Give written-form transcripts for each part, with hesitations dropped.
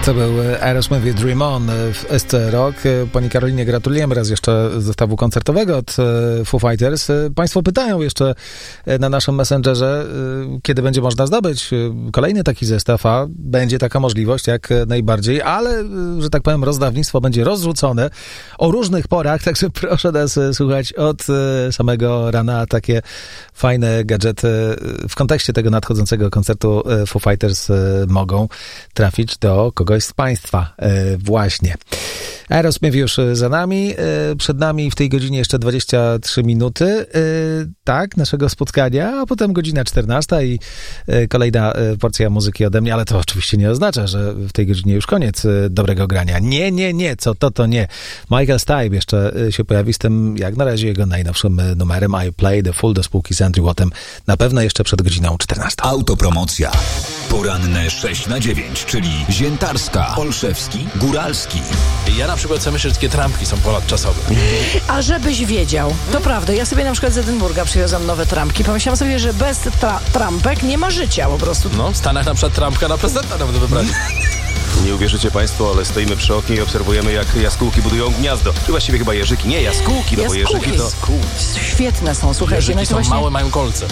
To był Aerosmith Dream On w SC Rock. Pani Karolinie gratulujemy raz jeszcze zestawu koncertowego od Foo Fighters. Państwo pytają jeszcze na naszym Messengerze, kiedy będzie można zdobyć kolejny taki zestaw, a będzie taka możliwość jak najbardziej, ale, że tak powiem, rozdawnictwo będzie rozrzucone o różnych porach, także proszę nas słuchać od samego rana. Takie fajne gadżety w kontekście tego nadchodzącego koncertu Foo Fighters mogą trafić do kogoś z Państwa właśnie. Aerosmith już za nami, przed nami w tej godzinie jeszcze 23 minuty, tak, naszego spotkania, a potem godzina 14 i kolejna porcja muzyki ode mnie, ale to oczywiście nie oznacza, że w tej godzinie już koniec dobrego grania. Nie, co to nie. Michael Stipe jeszcze się pojawi z tym, jak na razie, jego najnowszym numerem I Play the Fool do spółki z Andrew Wattem, na pewno jeszcze przed godziną 14. Autopromocja. Poranne 6-9, czyli Ziętarska, Olszewski, Góralski. Ja na przykład sobie myślę, że takie trampki są ponadczasowe. A żebyś wiedział, to prawda, ja sobie na przykład z Edynburga przywiozłam nowe trampki. Pomyślałam sobie, że bez trampek nie ma życia po prostu. No, w Stanach na przykład trampka na prezydenta nawet wybrali. Nie uwierzycie Państwo, ale stoimy przy oknie i obserwujemy, jak jaskółki budują gniazdo. Czy właściwie chyba jeżyki? Nie, jaskółki, no bo jeżyki to... Świetne są, słuchajcie. Jeżyki są właśnie... małe, mają kolce.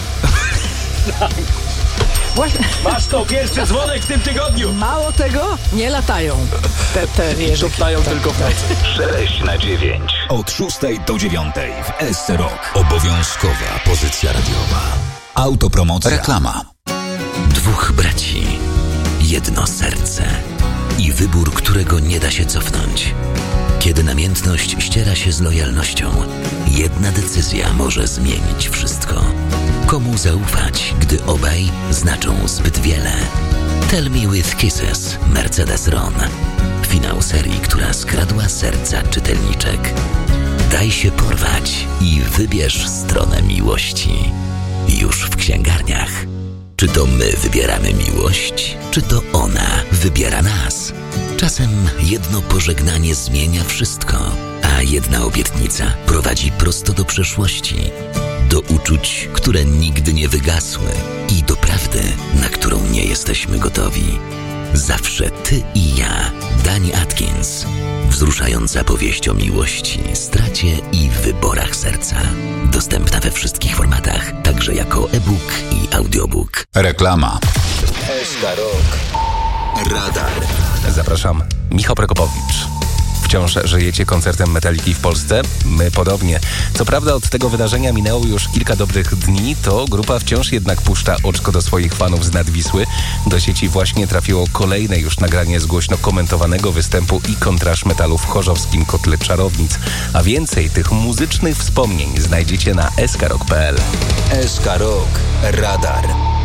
Właśnie... Masz to, pierwszy dzwonek w tym tygodniu! Mało tego, nie latają te jeżyki. Tuptają tylko w nocy. 6-9. Od 6 do 9 w SC Rock. Obowiązkowa pozycja radiowa. Autopromocja. Reklama. Dwóch braci. Jedno serce. I wybór, którego nie da się cofnąć. Kiedy namiętność ściera się z lojalnością, jedna decyzja może zmienić wszystko. Komu zaufać, gdy obaj znaczą zbyt wiele? Tell Me With Kisses, Mercedes Ron. Finał serii, która skradła serca czytelniczek. Daj się porwać i wybierz stronę miłości. Już w księgarniach. Czy to my wybieramy miłość, czy to ona wybiera nas? Czasem jedno pożegnanie zmienia wszystko, a jedna obietnica prowadzi prosto do przeszłości. Do uczuć, które nigdy nie wygasły i do prawdy, na którą nie jesteśmy gotowi. Zawsze ty i ja. Dani Atkins. Wzruszająca powieść o miłości, stracie i wyborach serca. Dostępna we wszystkich formatach, także jako e-book i audiobook. Reklama. SK Rock. Radar. Zapraszam. Michał Prokopowicz. Wciąż żyjecie koncertem Metaliki w Polsce? My podobnie. Co prawda od tego wydarzenia minęło już kilka dobrych dni, to grupa wciąż jednak puszcza oczko do swoich fanów z Nadwisły. Do sieci właśnie trafiło kolejne już nagranie z głośno komentowanego występu ikon thrash metalu w chorzowskim Kotle Czarownic. A więcej tych muzycznych wspomnień znajdziecie na skrok.pl. SK Rock. Radar.